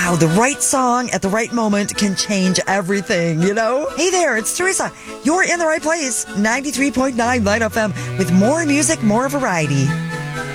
wow, the right song at the right moment can change everything, you know? Hey there, it's Teresa. You're in the right place. 93.9 Light FM with more music, more variety.